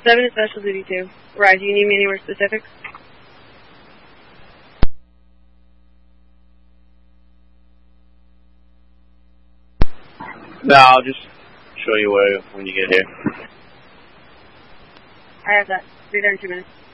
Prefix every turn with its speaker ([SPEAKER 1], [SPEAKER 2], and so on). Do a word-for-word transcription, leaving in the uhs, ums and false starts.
[SPEAKER 1] seven is Special Duty two. Rise, do you need me any more specifics?
[SPEAKER 2] No, I'll just show you where when you get here.
[SPEAKER 1] I have that. Be there in two minutes.